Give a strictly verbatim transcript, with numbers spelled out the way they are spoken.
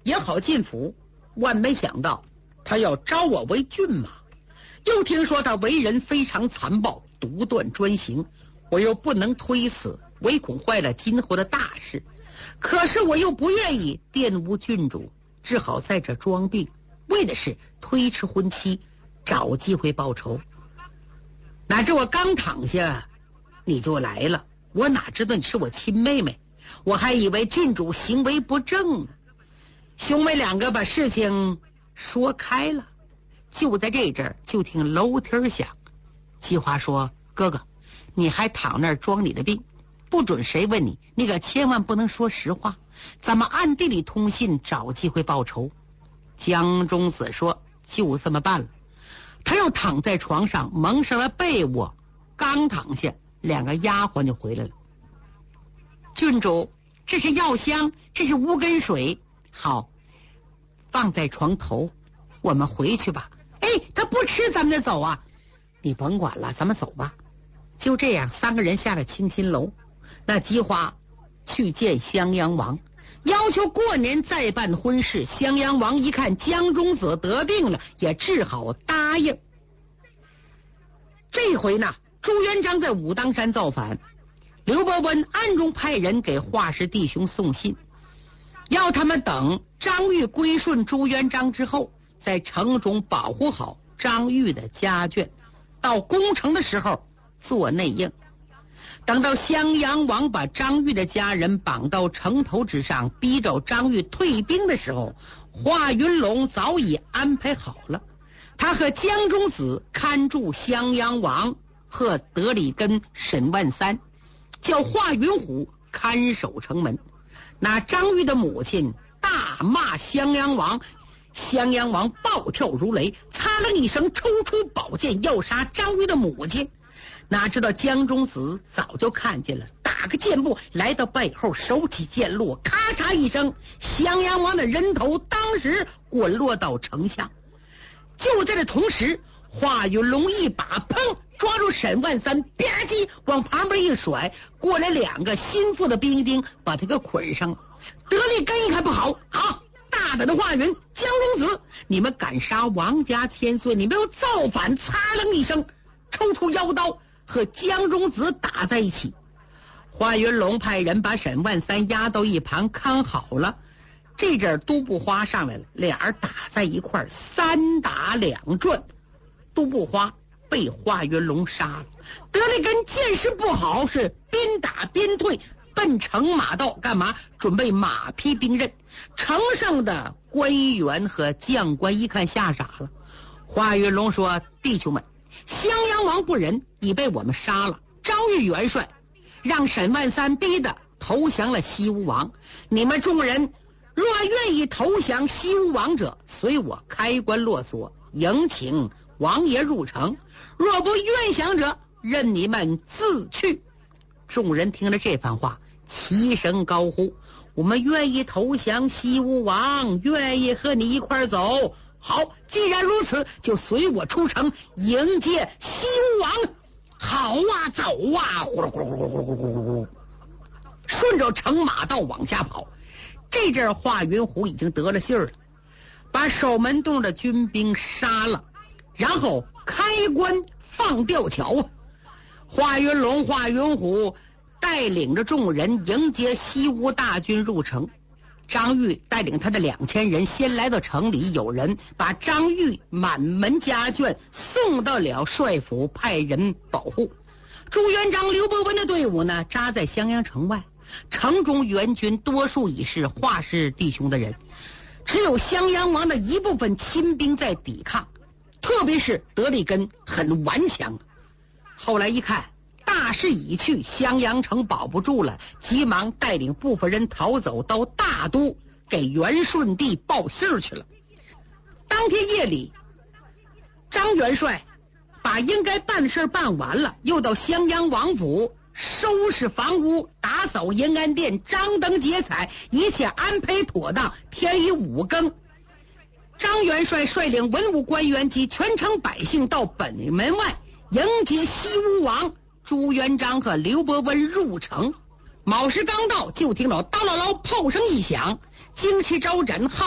也好进府。万没想到他要招我为骏马，又听说他为人非常残暴，独断专行，我又不能推辞，唯恐坏了今后的大事。可是我又不愿意玷污郡主，只好在这装病，为的是推迟婚期，找机会报仇。哪知我刚躺下你就来了，我哪知道你是我亲妹妹，我还以为郡主行为不正呢。兄妹两个把事情说开了。就在这阵儿，就听楼梯响，姬华说：哥哥，你还躺那儿装你的病，不准谁问你，你可千万不能说实话，咱们暗地里通信，找机会报仇。江中子说：就这么办了。他又躺在床上蒙上了被窝，刚躺下，两个丫鬟就回来了。郡主，这是药香，这是乌根水，好，放在床头，我们回去吧。哎，他不吃咱们就走啊？你甭管了，咱们走吧。就这样，三个人下了清心楼。那姬华去见襄阳王，要求过年再办婚事。襄阳王一看江中子得病了，也只好答应。这回呢，朱元璋在武当山造反，刘伯温暗中派人给华氏弟兄送信，要他们等张玉归顺朱元璋之后，在城中保护好张玉的家眷，到攻城的时候做内应。等到襄阳王把张玉的家人绑到城头之上，逼着张玉退兵的时候，华云龙早已安排好了，他和江中子看住襄阳王和德里根、沈万三，叫华云虎看守城门。那张玉的母亲大骂襄阳王，襄阳王暴跳如雷，擦了一声抽出宝剑要杀张玉的母亲。哪知道江中子早就看见了，打个箭步来到背后，手起剑落，咔嚓一声，襄阳王的人头当时滚落到城下。就在这同时，华云龙一把砰抓住沈万三，吧唧往旁边一甩，过来两个心腹的兵丁把他给捆上了。德力根一看不好，好，大胆的华云、江中子，你们敢杀王家千岁，你们要造反！擦楞一声，抽出腰刀和江中子打在一起。华云龙派人把沈万三压到一旁看好了。这阵都不花上来了，俩人打在一块儿，三打两转，都不花被华云龙杀了。德力根见势不好，是边打边退，奔城马道干嘛？准备马匹兵刃。城上的官员和将官一看吓傻了。华云龙说：弟兄们，襄阳王不仁，已被我们杀了张玉元帅，让沈万三逼的投降了西吴王。你们众人若愿意投降西吴王者，随我开关落锁，迎请王爷入城；若不愿降者，任你们自去。众人听了这番话，齐声高呼：我们愿意投降西吴王，愿意和你一块走。好，既然如此，就随我出城迎接西吴王。好啊，走啊，呼噜呼噜呼噜呼噜呼噜呼噜，顺着城马道往下跑。这阵华云虎已经得了信儿了，把守门洞的军兵杀了，然后开关放吊桥啊。华云龙、华云虎带领着众人迎接西吴大军入城。张玉带领他的两千人先来到城里，有人把张玉满门家眷送到了帅府，派人保护。朱元璋、刘伯温的队伍呢，扎在襄阳城外。城中援军多数已是华氏弟兄的人，只有襄阳王的一部分亲兵在抵抗，特别是德里根很顽强。后来一看大势已去，襄阳城保不住了，急忙带领部分人逃走到大都，给元顺帝报信儿去了。当天夜里，张元帅把应该办的事办完了，又到襄阳王府收拾房屋，打扫延安殿，张灯结彩，一切安排妥当。天已五更，张元帅率领文武官员及全城百姓到本门外迎接西吴王朱元璋和刘伯温入城。卯时刚到，就听到当啷啷炮声一响，旌旗招展，